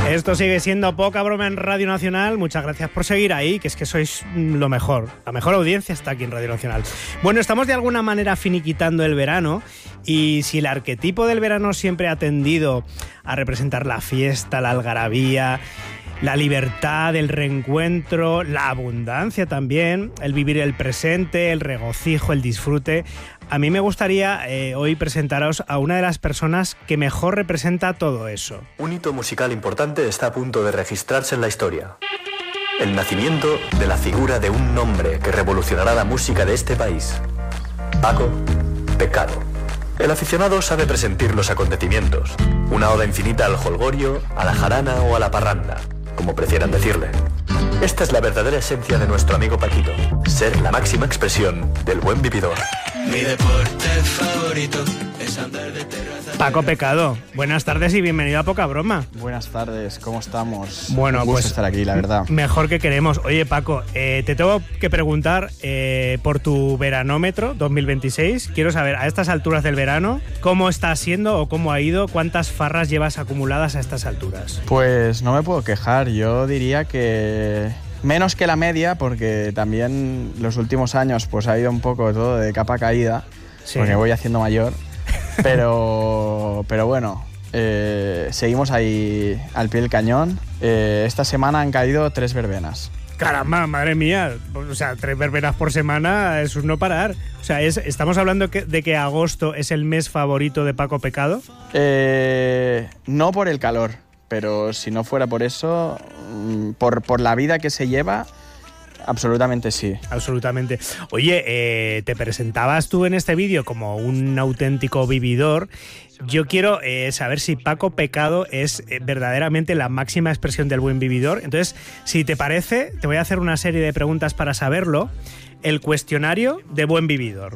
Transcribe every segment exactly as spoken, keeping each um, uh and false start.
Esto sigue siendo Poca Broma en Radio Nacional. Muchas gracias por seguir ahí, que es que sois lo mejor. La mejor audiencia está aquí en Radio Nacional. Bueno, estamos de alguna manera finiquitando el verano, y si el arquetipo del verano siempre ha tendido a representar la fiesta, la algarabía, la libertad, el reencuentro, la abundancia también, el vivir el presente, el regocijo, el disfrute, a mí me gustaría eh, hoy presentaros a una de las personas que mejor representa todo eso. Un hito musical importante está a punto de registrarse en la historia. El nacimiento de la figura de un nombre que revolucionará la música de este país. Paco Pecado. El aficionado sabe presentir los acontecimientos. Una oda infinita al jolgorio, a la jarana o a la parranda, como prefieran decirle. Esta es la verdadera esencia de nuestro amigo Paquito. Ser la máxima expresión del buen vividor. Mi deporte favorito es andar de terraza. Paco Pecado, buenas tardes y bienvenido a Poca Broma. Buenas tardes, ¿cómo estamos? Bueno, Un gusto pues estar aquí, la verdad. Mejor que queremos. Oye, Paco, eh, te tengo que preguntar eh, por tu veranómetro dos mil veintiséis. Quiero saber, a estas alturas del verano, ¿cómo está siendo o cómo ha ido? ¿Cuántas farras llevas acumuladas a estas alturas? Pues no me puedo quejar, yo diría que menos que la media, porque también los últimos años pues ha ido un poco todo de capa caída, sí, porque voy haciendo mayor, pero, pero bueno, eh, seguimos ahí al pie del cañón. Eh, esta semana han caído tres verbenas. Caramba, madre mía, o sea, tres verbenas por semana es un no parar. O sea, es, ¿estamos hablando que, de que agosto es el mes favorito de Paco Pecado? Eh, no por el calor, pero si no fuera por eso, por, por la vida que se lleva, absolutamente sí. Absolutamente. Oye, eh, te presentabas tú en este vídeo como un auténtico vividor. Yo quiero eh, saber si Paco Pecado es eh, verdaderamente la máxima expresión del buen vividor. Entonces, si te parece, te voy a hacer una serie de preguntas para saberlo. El cuestionario de buen vividor.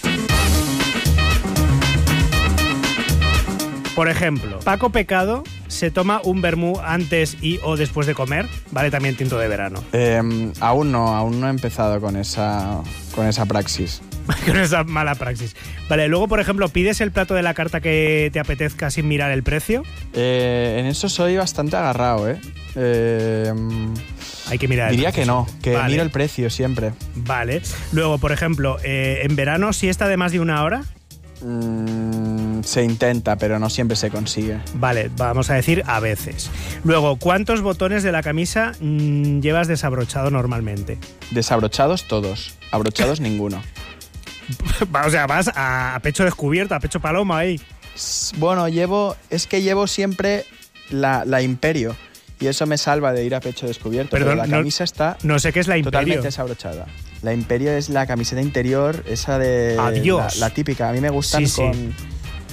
Por ejemplo, Paco Pecado se toma un vermú antes y o después de comer, ¿vale? También tinto de verano. Eh, aún no, aún no he empezado con esa, con esa praxis. Con esa mala praxis. Vale, luego, por ejemplo, ¿pides el plato de la carta que te apetezca sin mirar el precio? Eh, en eso soy bastante agarrado, ¿eh? eh Hay que mirar el Diría precio. que no, que vale. miro el precio siempre. Vale. Luego, por ejemplo, eh, ¿en verano siesta de más de una hora? Mm, se intenta, pero no siempre se consigue. Vale, vamos a decir a veces. Luego, ¿cuántos botones de la camisa mmm, llevas desabrochado normalmente? Desabrochados todos, abrochados ninguno. O sea, vas a pecho descubierto, a pecho paloma ahí. Bueno, llevo, es que llevo siempre la, la Imperio y eso me salva de ir a pecho descubierto. Perdón, pero la camisa no, está no sé qué es la Imperio. Totalmente desabrochada. La Imperio es la camiseta interior, esa de Adiós. La, la típica. A mí me gustan sí, con, sí.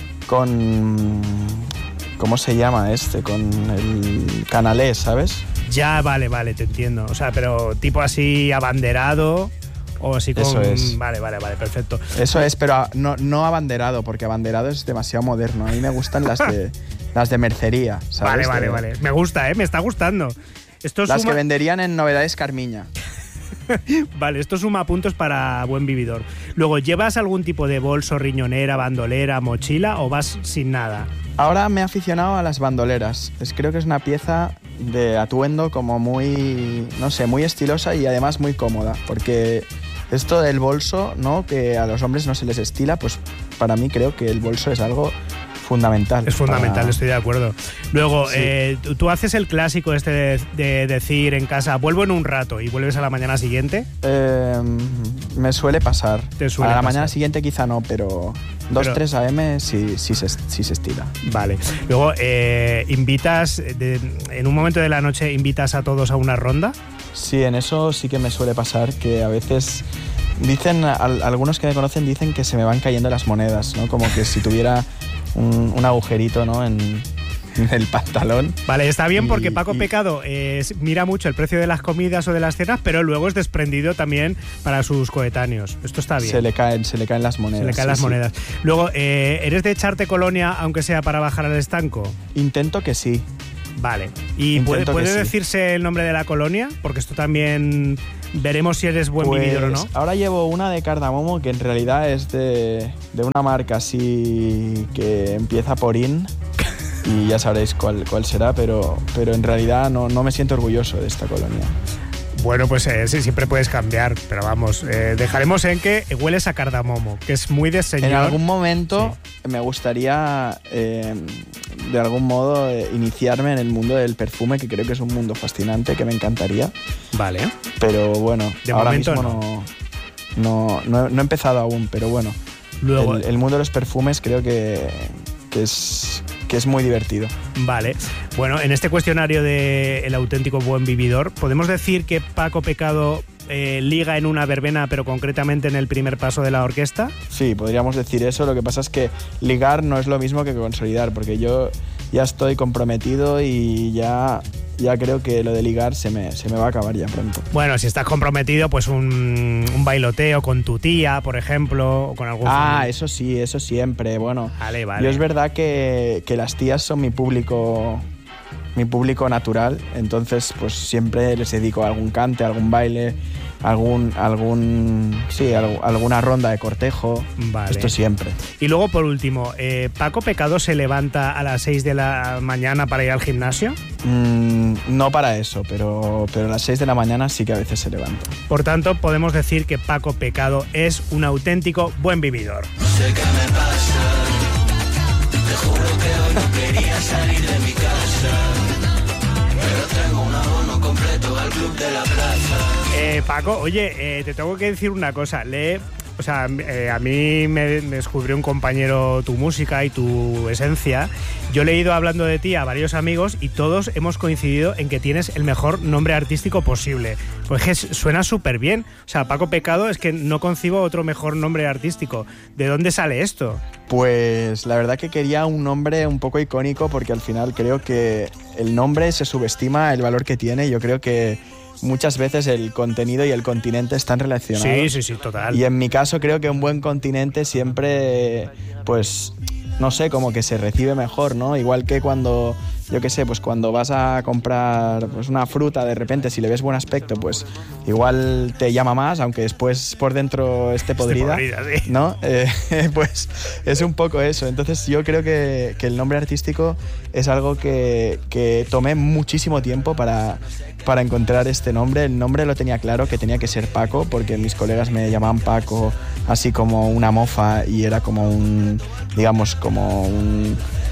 con ¿cómo se llama este? Con el canalés, ¿sabes? Ya, vale, vale, te entiendo. O sea, pero tipo así abanderado. O así con... Eso es. Vale, vale, vale, perfecto. Eso es, pero no, no abanderado, porque abanderado es demasiado moderno. A mí me gustan las de las de mercería, ¿sabes? Vale, vale, de... vale. Me gusta, ¿eh? Me está gustando. Esto las suma... que venderían en Novedades Carmiña. Vale, esto suma puntos para buen vividor. Luego, ¿llevas algún tipo de bolso, riñonera, bandolera, mochila o vas sin nada? Ahora me he aficionado a las bandoleras. Es, creo que es una pieza de atuendo como muy, no sé, muy estilosa y además muy cómoda, porque esto del bolso, ¿no?, que a los hombres no se les estila, pues para mí creo que el bolso es algo fundamental. Es fundamental, para... estoy de acuerdo. Luego, sí. eh, ¿tú haces el clásico este de, de decir en casa, vuelvo en un rato y vuelves a la mañana siguiente? Eh, me suele pasar. ¿Te suele a la pasar? mañana siguiente quizá no, pero dos, tres a eme sí, sí, se, sí se estira. Vale. Luego, eh, ¿invitas, de, en un momento de la noche, invitas a todos a una ronda? Sí, en eso sí que me suele pasar, que a veces dicen, al, algunos que me conocen dicen que se me van cayendo las monedas, ¿no? Como que si tuviera un, un agujerito, ¿no?, en, en el pantalón. Vale, está bien y, porque Paco y... Pecado eh, mira mucho el precio de las comidas o de las cenas, pero luego es desprendido también para sus coetáneos. Esto está bien. Se le caen, se le caen las monedas. Se le caen sí, las sí. monedas. Luego, eh, ¿eres de echarte colonia aunque sea para bajar al estanco? Intento que sí. Vale. ¿Y puede, puede sí. decirse el nombre de la colonia? Porque esto también veremos si eres buen pues, vividor o no. Ahora llevo una de cardamomo que en realidad es de, de una marca así que empieza por in. y ya sabréis cuál, cuál será, pero, pero en realidad no, no me siento orgulloso de esta colonia. Bueno, pues eh, sí, siempre puedes cambiar, pero vamos, eh, dejaremos en que hueles a cardamomo, que es muy de señor. En algún momento sí. me gustaría, eh, de algún modo, eh, iniciarme en el mundo del perfume, que creo que es un mundo fascinante, que me encantaría. Vale. Pero bueno, de ahora momento mismo no, no, no, no he empezado aún, pero bueno. Luego, el, el mundo de los perfumes creo que, que es... que es muy divertido. Vale. Bueno, en este cuestionario de El auténtico buen vividor, ¿podemos decir que Paco Pecado eh, liga en una verbena, pero concretamente en el primer paso de la orquesta? Sí, podríamos decir eso. Lo que pasa es que ligar no es lo mismo que consolidar, porque yo ya estoy comprometido y ya... ya creo que lo de ligar se me, se me va a acabar ya pronto. Bueno, si estás comprometido, pues un, un bailoteo con tu tía, por ejemplo, o con algún... Ah, familiar. Eso sí, eso siempre. Bueno, vale, vale. Yo es verdad que, que las tías son mi público, mi público natural, entonces pues siempre les dedico a algún cante, algún baile, algún, algún, sí, alg- alguna ronda de cortejo. Vale. Esto siempre. Y luego, por último, eh, ¿Paco Pecado se levanta a las seis de la mañana para ir al gimnasio? Mm, no para eso, pero, pero a las seis de la mañana sí que a veces se levanta. Por tanto, podemos decir que Paco Pecado es un auténtico buen vividor. No sé qué me pasa, te juro que hoy no quería salir de mi casa, pero tengo un abono completo al club de la plaza. Eh, Paco, oye, eh, te tengo que decir una cosa. Lee, o sea, eh, a mí me, me descubrió un compañero tu música y tu esencia. Yo le he ido hablando de ti a varios amigos y todos hemos coincidido en que tienes el mejor nombre artístico posible. Pues que suena súper bien. O sea, Paco Pecado, es que no concibo otro mejor nombre artístico. ¿De dónde sale esto? Pues la verdad que quería un nombre un poco icónico, porque al final creo que el nombre se subestima el valor que tiene. Yo creo que muchas veces el contenido y el continente están relacionados. Sí, sí, sí, total. Y en mi caso creo que un buen continente siempre, pues, no sé, como que se recibe mejor, ¿no? Igual que cuando, yo qué sé, pues cuando vas a comprar pues una fruta, de repente, si le ves buen aspecto, pues igual te llama más, aunque después por dentro esté podrida, esté podrida, sí. ¿no? Eh, pues es un poco eso. Entonces yo creo que, que el nombre artístico es algo que, que tomé muchísimo tiempo para, para encontrar este nombre. El nombre lo tenía claro, que tenía que ser Paco, porque mis colegas me llamaban Paco, así como una mofa, y era como un, digamos, como un,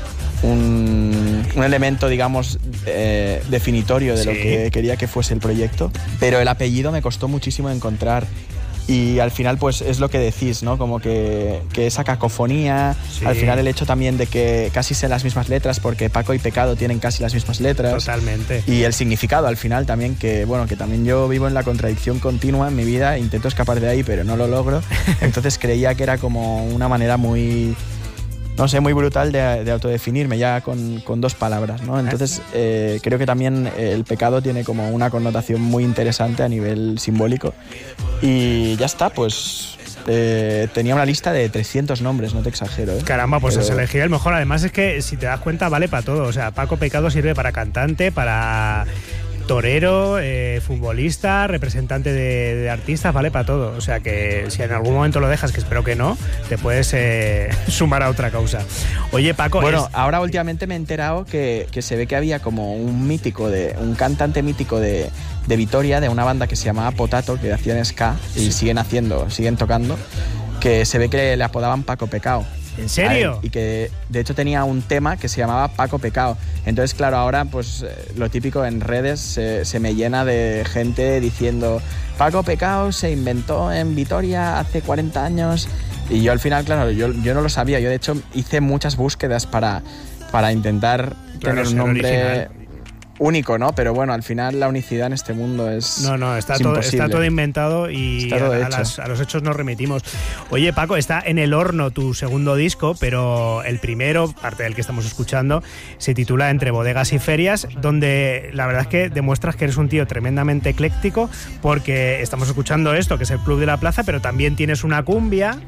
un, un elemento, digamos, eh, definitorio de sí. lo que quería que fuese el proyecto. Pero el apellido me costó muchísimo encontrar. Y al final, pues es lo que decís, ¿no? Como que, que esa cacofonía, sí. Al final el hecho también de que casi sean las mismas letras, porque Paco y Pecado tienen casi las mismas letras. Totalmente. Y el significado al final también, que bueno, que también yo vivo en la contradicción continua en mi vida, intento escapar de ahí, pero no lo logro. Entonces creía que era como una manera muy... no sé, muy brutal de, de autodefinirme ya con, con dos palabras, ¿no? Entonces eh, creo que también el pecado tiene como una connotación muy interesante a nivel simbólico. Y ya está, pues eh, tenía una lista de trescientos nombres, no te exagero, ¿eh? Caramba, pues Pero... has elegido el mejor. Además es que, si te das cuenta, vale para todo. O sea, Paco Pecado sirve para cantante, para... torero, eh, futbolista, representante de, de artistas, vale para todo. O sea que si en algún momento lo dejas, que espero que no, te puedes eh, sumar a otra causa. Oye, Paco... Bueno, es... ahora últimamente me he enterado que, que se ve que había como un mítico, de un cantante mítico de, de Vitoria, de una banda que se llamaba Potato, que hacían ska y sí. siguen haciendo, siguen tocando, que se ve que le apodaban Paco Pecado. ¿En serio? Y que de hecho tenía un tema que se llamaba Paco Pecado. Entonces, claro, ahora pues lo típico en redes se, se me llena de gente diciendo Paco Pecado se inventó en Vitoria hace cuarenta años. Y yo al final, claro, yo, yo no lo sabía. Yo de hecho hice muchas búsquedas para, para intentar claro, tener un nombre original. único, ¿no? Pero bueno, al final la unicidad en este mundo es No, no, está, es todo, está todo inventado y todo a, a, hecho. las, a los hechos nos remitimos. Oye, Paco, está en el horno tu segundo disco, pero el primero, parte del que estamos escuchando, se titula Entre bodegas y ferias, donde la verdad es que demuestras que eres un tío tremendamente ecléctico, porque estamos escuchando esto, que es el Club de la Plaza, pero también tienes una cumbia.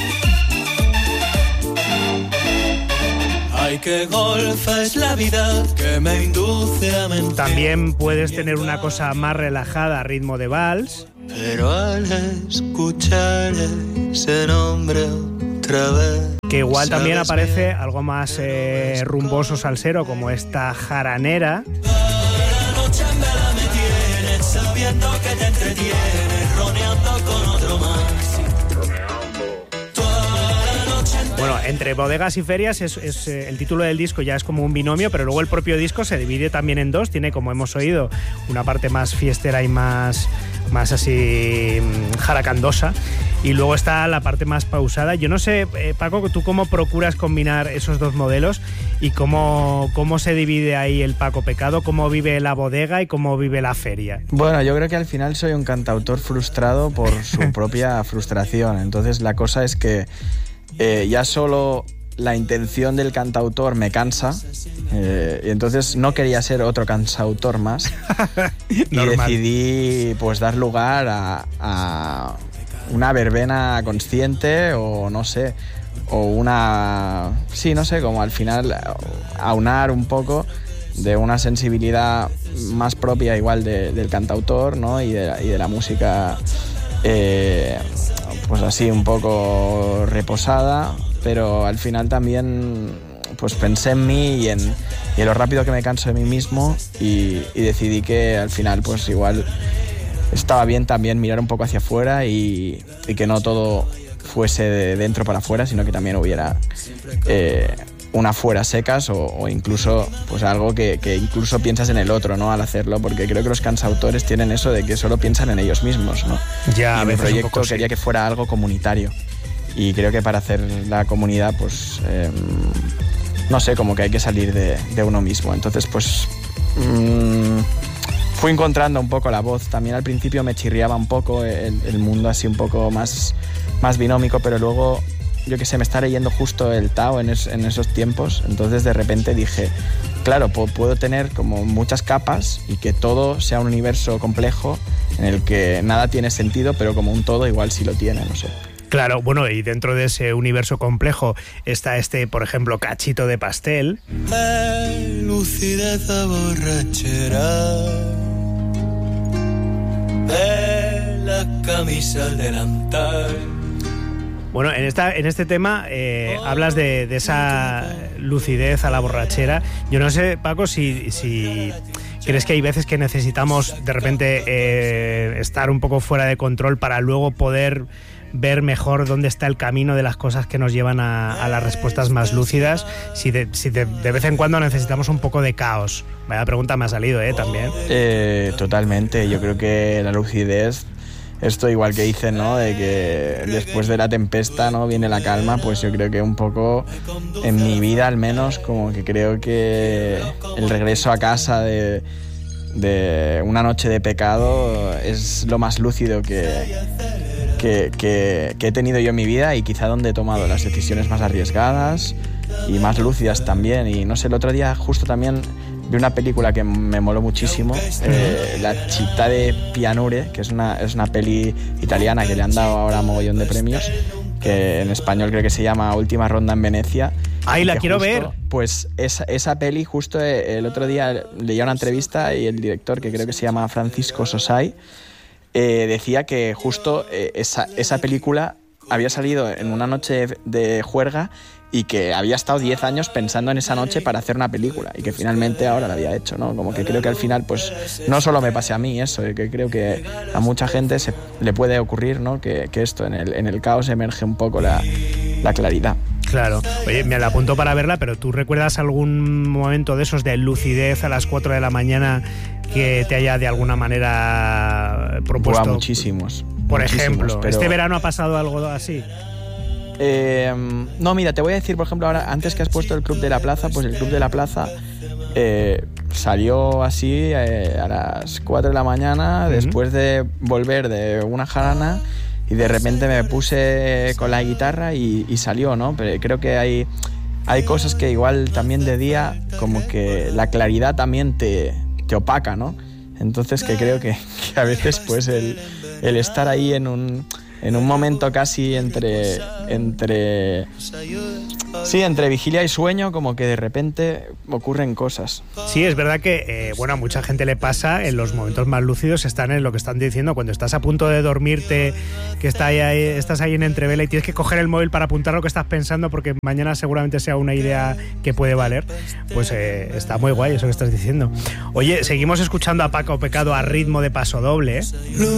Ay, qué golfa es la vida que me induce a mentir. También puedes tener una cosa más relajada a ritmo de vals. Pero al escuchar ese nombre otra vez... que igual también aparece algo más eh, rumboso, salsero, como esta jaranera. Sabiendo que te entretienes, roneando con otro más. Bueno, entre bodegas y ferias es, es eh, el título del disco ya es como un binomio, pero luego el propio disco se divide también en dos. Tiene, como hemos oído, una parte más fiestera y más, más así jaracandosa, y luego está la parte más pausada. Yo no sé, eh, Paco, ¿tú cómo procuras combinar esos dos modelos y cómo, cómo se divide ahí el Paco Pecado? ¿Cómo vive la bodega y cómo vive la feria? Bueno, yo creo que al final soy un cantautor frustrado por su propia frustración. Entonces la cosa es que eh, ya solo la intención del cantautor me cansa, eh, y entonces no quería ser otro cantautor más y decidí pues dar lugar a, a una verbena consciente, o no sé, o una... sí, no sé, como al final aunar un poco de una sensibilidad más propia igual de, del cantautor, ¿no? y, de, y de la música eh, pues así un poco reposada, pero al final también pues pensé en mí y en, y en lo rápido que me canso de mí mismo, y, y decidí que al final pues igual estaba bien también mirar un poco hacia afuera y, y que no todo fuese de dentro para afuera, sino que también hubiera eh, una fuera secas, o, o incluso pues algo que, que incluso piensas en el otro, ¿no? Al hacerlo, porque creo que los cantautores tienen eso de que solo piensan en ellos mismos, ¿no? Ya, y mi proyecto poco, quería sí. que fuera algo comunitario, y creo que para hacer la comunidad pues eh, no sé, como que hay que salir de, de uno mismo. Entonces pues mmm, fui encontrando un poco la voz. También al principio me chirriaba un poco el, el mundo así un poco más, más binómico, pero luego, yo qué sé, me está leyendo justo el Tao en, es, en esos tiempos. Entonces de repente dije, claro, po- puedo tener como muchas capas y que todo sea un universo complejo en el que nada tiene sentido, pero como un todo igual sí lo tiene, no sé. Claro, bueno, y dentro de ese universo complejo está este, por ejemplo, cachito de pastel. Eh, lucidez a borrachera de la camisa al delantal. Bueno, en, esta, en este tema eh, hablas de, de esa lucidez a la borrachera. Yo no sé, Paco, si, si crees que hay veces que necesitamos de repente eh, estar un poco fuera de control para luego poder ver mejor dónde está el camino de las cosas que nos llevan a, a las respuestas más lúcidas. Si, de, si de, de vez en cuando necesitamos un poco de caos. Vaya pregunta me ha salido, ¿eh? También. Eh, totalmente. Yo creo que la lucidez, esto igual que dicen, ¿no? De que después de la tempestad, ¿no? Viene la calma. Pues yo creo que un poco en mi vida, al menos, como que creo que el regreso a casa de, de una noche de pecado es lo más lúcido que, que, que, que he tenido yo en mi vida, y quizá donde he tomado las decisiones más arriesgadas y más lúcidas también. Y no sé, el otro día justo también vi una película que me moló muchísimo, eh, La città de Pianure, que es una, es una peli italiana que le han dado ahora mogollón de premios, que en español creo que se llama Última Ronda en Venecia. ¡Ay, la quiero justo, ver! Pues esa, esa peli, justo el otro día leía una entrevista y el director, que creo que se llama Francisco Sosai, eh, decía que justo eh, esa, esa película había salido en una noche de juerga y que había estado diez años pensando en esa noche para hacer una película, y que finalmente ahora la había hecho, ¿no? Como que creo que al final, pues, no solo me pase a mí eso, que creo que a mucha gente se le puede ocurrir, ¿no? Que, que esto, en el, en el caos emerge un poco la, la claridad. Claro. Oye, me la apunto para verla, pero ¿tú recuerdas algún momento de esos de lucidez a las cuatro de la mañana que te haya de alguna manera propuesto? Buah, muchísimos. Por muchísimos, ejemplo, pero... ¿este verano ha pasado algo así? Eh, no, mira, te voy a decir, por ejemplo, ahora, antes que has puesto el Club de la Plaza, pues el Club de la Plaza eh, salió así eh, a las cuatro de la mañana, uh-huh. después de volver de una jarana, y de repente me puse con la guitarra y, y salió, ¿no? Pero creo que hay, hay cosas que igual también de día, como que la claridad también te, te opaca, ¿no? Entonces que creo que, que a veces pues el, el estar ahí en un... en un momento casi entre, entre Sí, entre vigilia y sueño como que de repente ocurren cosas. Sí, es verdad que eh, bueno, a mucha gente le pasa en los momentos más lúcidos, están en lo que están diciendo, cuando estás a punto de dormirte, que está ahí, ahí, estás ahí en entrevela y tienes que coger el móvil para apuntar lo que estás pensando porque mañana seguramente sea una idea que puede valer, pues eh, está muy guay eso que estás diciendo. Oye, seguimos escuchando a Paco Pecado a ritmo de paso doble, ¿eh?